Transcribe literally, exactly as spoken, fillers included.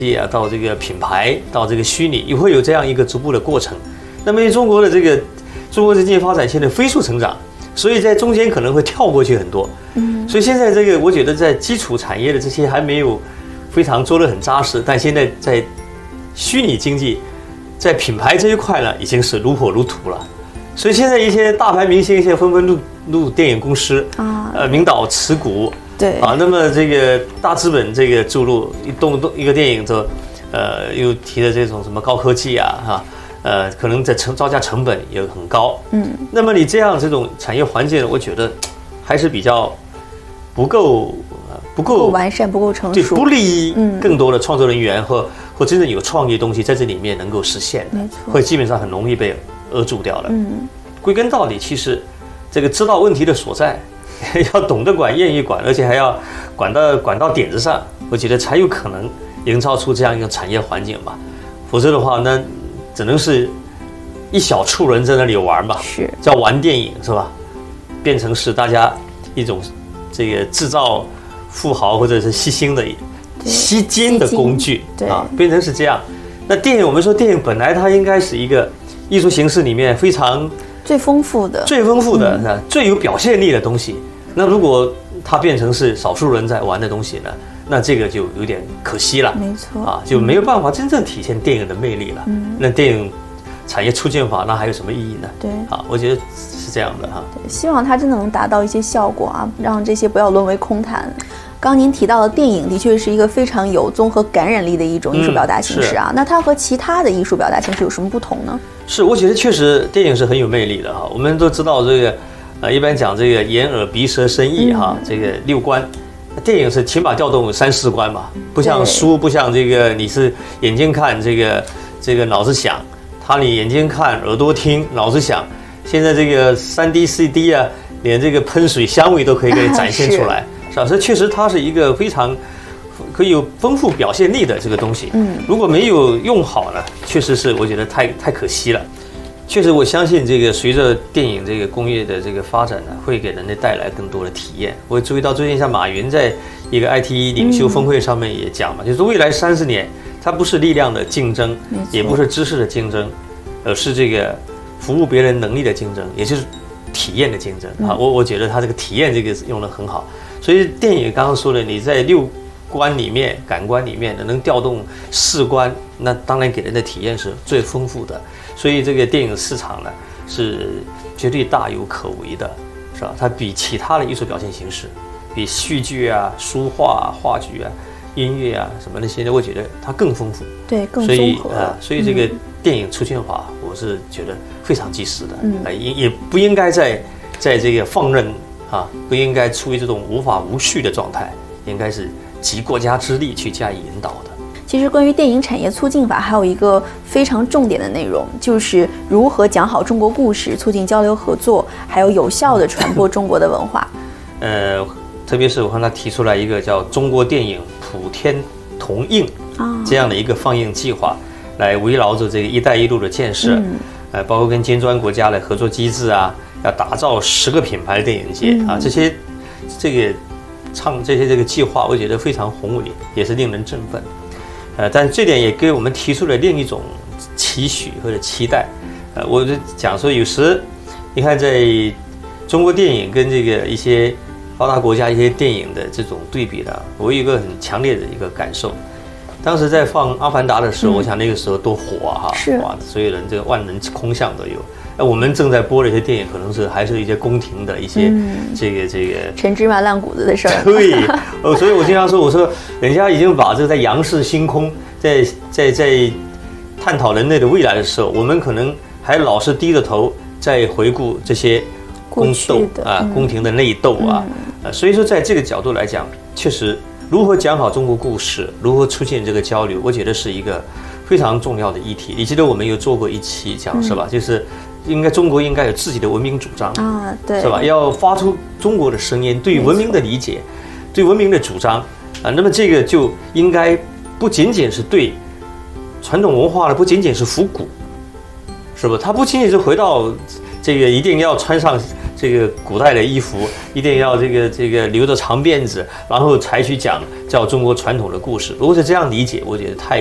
啊，到这个品牌，到这个虚拟，也会有这样一个逐步的过程。那么中国的这个中国的经济发展现在飞速成长，所以在中间可能会跳过去很多。嗯，所以现在这个我觉得在基础产业的这些还没有非常做得很扎实，但现在在虚拟经济，在品牌这一块呢，已经是如火如荼了。所以现在一些大牌明星现在纷纷入入电影公司啊，呃，名导持股。 对啊，那么这个大资本这个注入一动动一个电影的，呃，又提的这种什么高科技啊，哈、啊，呃，可能在成造价成本也很高，嗯，那么你这样这种产业环境，我觉得还是比较不够，不够完善，不够成熟， 不利于更多的创作人员和、嗯、或真正有创意的东西在这里面能够实现的， 没错， 会基本上很容易被扼住掉了。 嗯， 归根到底，其实这个知道问题的所在。要懂得管，愿意管，而且还要管到管到点子上，我觉得才有可能营造出这样一个产业环境吧。否则的话，那只能是一小撮人在那里玩吧， 是叫玩电影是吧？变成是大家一种这个制造富豪或者是吸星的吸金的工具啊，变成是这样。那电影，我们说电影本来它应该是一个艺术形式里面非常最丰富的、 最丰富的、嗯、最有表现力的东西。那如果它变成是少数人在玩的东西呢，那这个就有点可惜了， 没错啊，就没有办法真正体现电影的魅力了。嗯，那电影产业促进法那还有什么意义呢？ 对， 啊，我觉得是这样的哈。 对，希望它真的能达到一些效果啊，让这些不要沦为空谈。刚您提到的电影的确是一个非常有综合感染力的一种艺术表达形式啊，嗯、那它和其他的艺术表达形式有什么不同呢？ 是，我觉得确实电影是很有魅力的哈。我们都知道这个。呃，一般讲这个眼耳鼻舌身意哈，这个六官，电影是起码调动三四官嘛，不像书，不像这个你是眼睛看这个这个脑子想，他你眼睛看耳朵听脑子想，现在这个三 D 四 D 啊，连这个喷水香味都可以给你展现出来，是吧？所以确实它是一个非常可以有丰富表现力的这个东西，嗯，如果没有用好呢，确实是我觉得太太可惜了。确实，我相信这个随着电影这个工业的这个发展呢，会给人类带来更多的体验。我注意到最近像马云在一个 I T 领袖峰会上面也讲嘛，就是未来三十年，它不是力量的竞争，也不是知识的竞争，而是这个服务别人能力的竞争，也就是体验的竞争啊。我我觉得他这个体验这个用得很好。所以电影刚刚说的，你在六官里面、感官里面能调动四官，那当然给人的体验是最丰富的。所以这个电影市场呢是绝对大有可为的，是吧？它比其他的艺术表现形式，比戏剧啊、书画啊、话剧啊、音乐啊什么那些，我觉得它更丰富， 对，更综合。所以啊、呃，所以这个电影促进法，我是觉得非常及时的，嗯，也也不应该在在这个放任啊，不应该处于这种无法无序的状态，应该是集国家之力去加以引导的。 其实关于电影产业促进法还有一个非常重点的内容，就是如何讲好中国故事，促进交流合作，还有有效地传播中国的文化。 呃，特别是我看他提出来一个叫中国电影普天同映这样的一个放映计划，来围绕着这个“一带一路”的建设，嗯、呃，包括跟金砖国家的合作机制啊，要打造十个品牌电影节、嗯、啊，这些这个唱这些这个计划，我觉得非常宏伟，也是令人振奋。呃，但这点也给我们提出了另一种期许或者期待。呃，我就讲说，有时你看，在中国电影跟这个一些发达国家一些电影的这种对比呢，我有一个很强烈的一个感受。当时在放《阿凡达》的时候，嗯、我想那个时候多火啊！哈， 是哇，所有人这个万人空巷都有。那我们正在播的一些电影，可能是还是一些宫廷的一些、嗯、这个这个陈芝麻烂谷子的事儿。 对，哦，所以我经常说，我说人家已经把这个在仰视星空，在在在探讨人类的未来的时候，我们可能还老是低着头在回顾这些宫斗啊、宫廷的内斗啊。嗯、呃，所以说在这个角度来讲，确实如何讲好中国故事，如何出现这个交流，我觉得是一个非常重要的议题。你记得我们有做过一期讲是吧？嗯、就是应该中国应该有自己的文明主张啊，对， 是吧？要发出中国的声音，对文明的理解，对文明的主张啊。那么这个就应该不仅仅是对传统文化的，不仅仅是复古，是吧？它不仅仅是回到这个一定要穿上这个古代的衣服一定要这个这个留着长辫子，然后才去讲叫中国传统的故事。如果是这样理解，我觉得太